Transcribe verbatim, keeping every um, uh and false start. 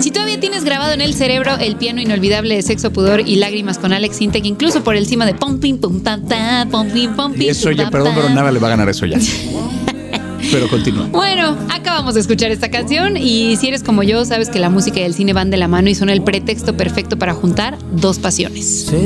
Si todavía tienes grabado en el cerebro el piano inolvidable de Sexo, Pudor y Lágrimas con Alex Sintek, incluso por encima de pom, pim, pum, ta, ta, pom, pim, pom, pim, Y eso pum, ya, ta, perdón, ta. pero nada le va a ganar eso ya. Pero continúa. Bueno, acabamos de escuchar esta canción y si eres como yo, sabes que la música y el cine van de la mano y son el pretexto perfecto para juntar dos pasiones.